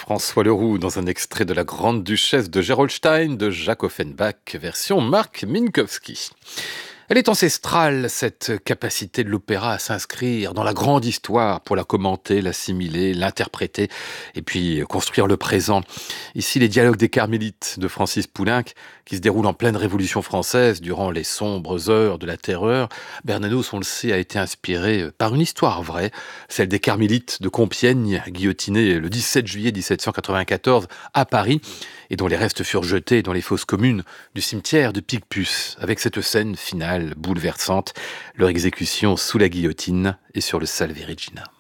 François Leroux dans un extrait de La Grande Duchesse de Gerolstein de Jacques Offenbach, version Marc Minkowski. Elle est ancestrale, cette capacité de l'opéra à s'inscrire dans la grande histoire pour la commenter, l'assimiler, l'interpréter et puis construire le présent. Ici, les dialogues des Carmélites de Francis Poulenc, qui se déroulent en pleine Révolution française durant les sombres heures de la Terreur. Bernanos, on le sait, a été inspiré par une histoire vraie, celle des Carmélites de Compiègne, guillotinés le 17 juillet 1794 à Paris, et dont les restes furent jetés dans les fosses communes du cimetière de Picpus, avec cette scène finale bouleversante, leur exécution sous la guillotine et sur le Salve Regina.